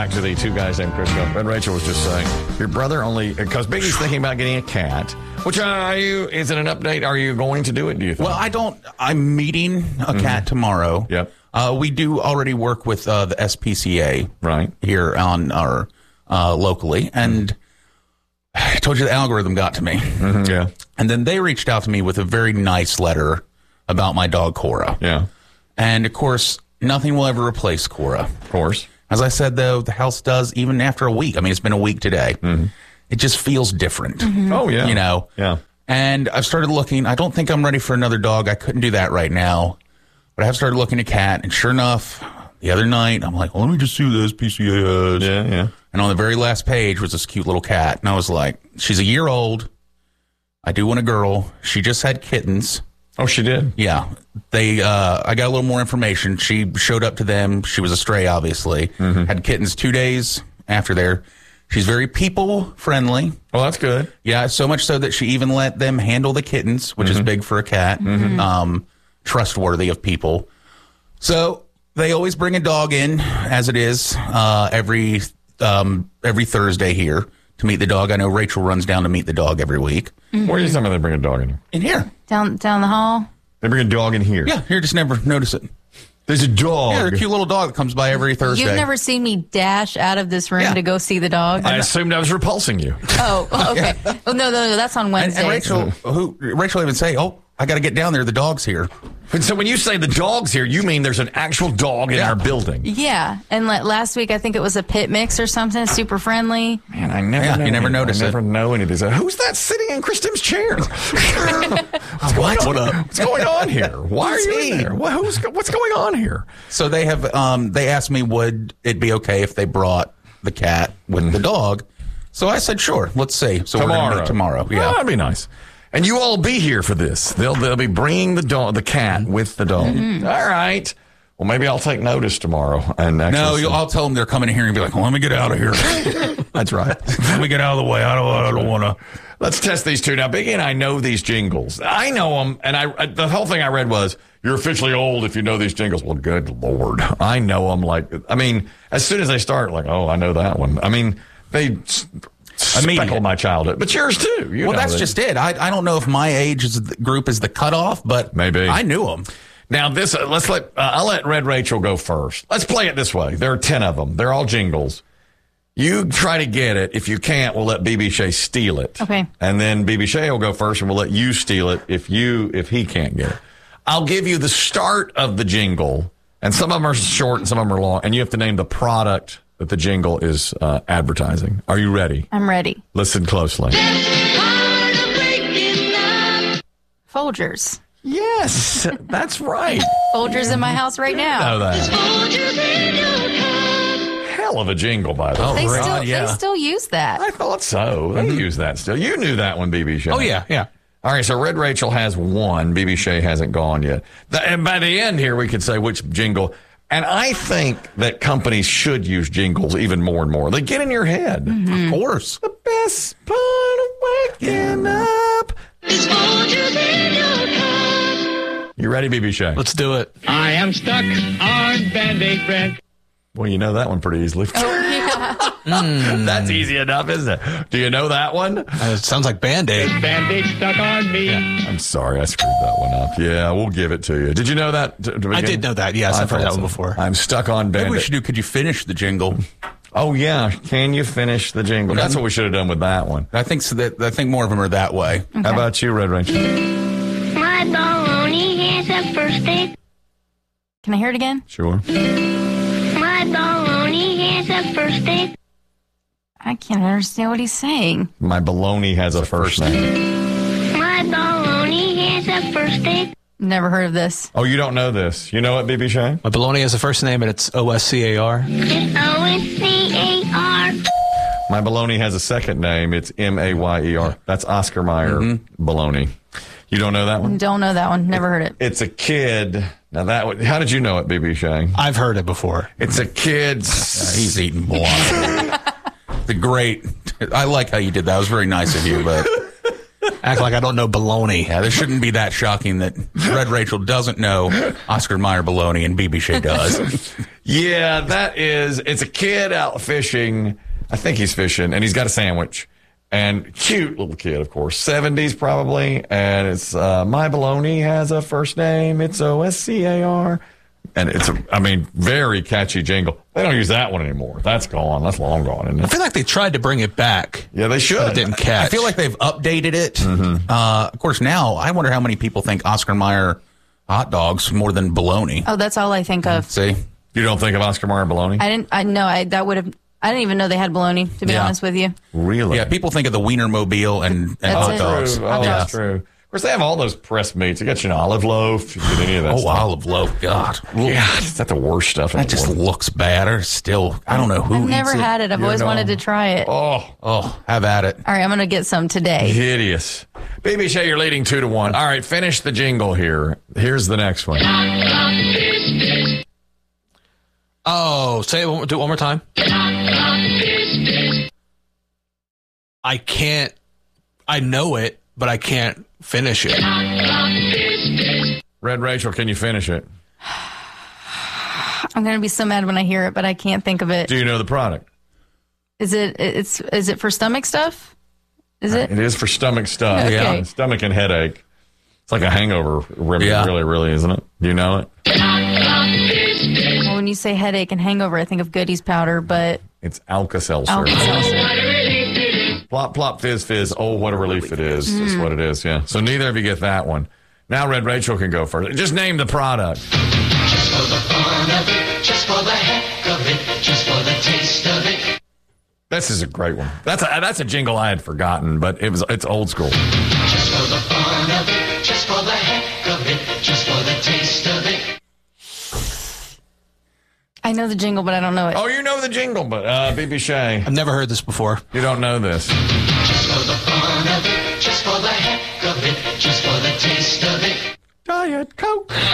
back to the two guys named Crisco. Red Rachel was just saying, your brother only, because Biggie's thinking about getting a cat. Which is it an update? Are you going to do it, do you think? Well, I'm meeting a cat tomorrow. Yep. We do already work with the SPCA here on our locally. And I told you the algorithm got to me. Mm-hmm, yeah. And then they reached out to me with a very nice letter about my dog, Cora. Yeah. And, of course, nothing will ever replace Cora. Of course. As I said, though, the house does, even after a week. I mean, it's been a week today. Mm-hmm. It just feels different. Mm-hmm. Oh, yeah. You know? Yeah. And I've started looking. I don't think I'm ready for another dog. I couldn't do that right now. But I have started looking at cat. And sure enough, the other night, I'm like, well, let me just see what the SPCA has. Yeah, yeah. And on the very last page was this cute little cat. And I was like, she's a year old. I do want a girl. She just had kittens. Oh, she did? Yeah. I got a little more information. She showed up to them. She was a stray, obviously. Mm-hmm. Had kittens 2 days after there. She's very people-friendly. Well, that's good. Yeah, so much so that she even let them handle the kittens, which is big for a cat. Mm-hmm. Trustworthy of people. So they always bring a dog in, as it is, every Thursday here to meet the dog. I know Rachel runs down to meet the dog every week. Mm-hmm. Where do you tell me they bring a dog in here? In here. Down the hall? They bring a dog in here? Yeah, here, just never notice it. There's a dog. Yeah, a cute little dog that comes by every Thursday. You've never seen me dash out of this room to go see the dog? I assumed I was repulsing you. Oh, okay. Oh, no, that's on Wednesday. And Rachel even say, I got to get down there. The dog's here. So when you say the dog's here, you mean there's an actual dog in our building? Yeah. And last week, I think it was a pit mix or something, super friendly. Man, I never notice it. I never know any of these. Who's that sitting in Kristen's chair? What's going on here? Why are you in there? What's going on here? So they have, they asked me, would it be okay if they brought the cat with the dog? So I said, sure, let's see. So we're going to meet tomorrow. Yeah. That'd be nice. And you all be here for this. They'll be bringing the cat with the dog. Mm-hmm. All right. Well, maybe I'll take notice tomorrow. And I'll tell them they're coming in here and be like, well, let me get out of here. That's right. Let me get out of the way. I don't want to. Let's test these two. Now, Biggie and I know these jingles. I know them. And the whole thing I read was, you're officially old if you know these jingles. Well, good Lord. I know them as soon as they start, I know that one. I mean, they speckle my childhood, but yours too. That's just it. I don't know if my age group is the cutoff, but maybe I knew them. Now I'll let Red Rachel go first. Let's play it this way. There are 10 of them. They're all jingles. You try to get it. If you can't, we'll let BB Shea steal it. Okay. And then BB Shea will go first, and we'll let you steal it if he can't get it. I'll give you the start of the jingle, and some of them are short and some of them are long, and you have to name the product that the jingle is advertising. Are you ready? I'm ready. Listen closely. Folgers. Yes, that's right. Folgers in my house right now. I know that. Hell of a jingle, by the way. They still use that. I thought so. They use that still. You knew that one, BB Shea. Oh, yeah. All right, so Red Rachel has one. BB Shea hasn't gone yet. And by the end here, we could say which jingle. And I think that companies should use jingles even more and more. They get in your head. Mm-hmm. Of course. The best part of waking up is Folgers in your cup. You ready, BB Shea? Let's do it. I am stuck on Band-Aid bread. Well, you know that one pretty easily. Oh, yeah. That's easy enough, isn't it? Do you know that one? It sounds like Band-Aid. Band-Aid stuck on me. Yeah. I'm sorry, I screwed that one up. Yeah, we'll give it to you. Did you know that? I did know that, yes. I've heard that one before. I'm stuck on Band-Aid. Maybe we should do, could you finish the jingle? Oh, yeah. Can you finish the jingle? That's what we should have done with that one. I think so. I think more of them are that way. Okay. How about you, Red Rachel? My baloney has a first date. Can I hear it again? Sure. My baloney has a first date. I can't understand what he's saying. My baloney has a first name. My baloney has a first date. Never heard of this. Oh, you don't know this. You know it, BB Shea? My baloney has a first name, and it's OSCAR. It's OSCAR. My baloney has a second name. It's MAYER. That's Oscar Mayer baloney. You don't know that one? Don't know that one. Never heard it. It's a kid. Now how did you know it, BB Shea? I've heard it before. It's a kid. He's eating blood. The great. I like how you did that. It was very nice of you, but act like I don't know baloney. Yeah, this shouldn't be that shocking that Red Rachel doesn't know Oscar Mayer baloney and BB Shea does. Yeah, it's a kid out fishing. I think he's fishing, and he's got a sandwich. And cute little kid, of course, 70s probably. And it's My Baloney has a first name. It's OSCAR. And it's very catchy jingle. They don't use that one anymore. That's gone. That's long gone, isn't I it? feel like they tried to bring it back. Yeah, they should. But it didn't catch. I feel like they've updated it. Of course, now I wonder how many people think Oscar Mayer hot dogs more than bologna. Oh, that's all I think of. See? You don't think of Oscar Mayer bologna? I didn't even know they had bologna, to be Yeah. honest with you. Really? Yeah, people think of the Wienermobile and That's hot it. dogs. True. Hot Oh, dogs. that's true. Of course, they have all those pressed meats. You got your olive loaf. You get any of that Oh, stuff. olive loaf. God. Yeah, is that the worst stuff in That the just world? looks bad. Or still, I don't know who I've eats never it. had it. I've You always know. wanted to try it. All Oh, have at it. right, I'm going to get some today. Hideous. BB Shay, you're leading 2-1. All right, finish the jingle here. Here's the next one. Oh, do it one more time. I can't. I know it, but I can't finish it. Red Rachel, can you finish it? I'm going to be so mad when I hear it, but I can't think of it. Do you know the product? Is it for stomach stuff? Is it? It is for stomach stuff. Okay. Yeah. Stomach and headache. It's like a hangover remedy, Yeah. really, isn't it? Do you know it? Well, when you say headache and hangover, I think of Goody's powder, but It's Alka-Seltzer. Alka-Seltzer. Plop, plop, fizz, fizz. Oh, what a relief it is. That's what it is, yeah. So neither of you get that one. Now Red Rachel can go first. Just name the product. Just for the fun of it, just for the heck of it, just for the taste of it. This is a great one. That's a jingle I had forgotten, but it's old school. Just for the fun of it, just for the heck of it, just for the taste of it. I know the jingle, but I don't know it. Oh, you know the jingle, but BB Shay, I've never heard this before. you don't know this. Just for the fun of it, just for the heck of it, just for the taste of it. Diet Coke.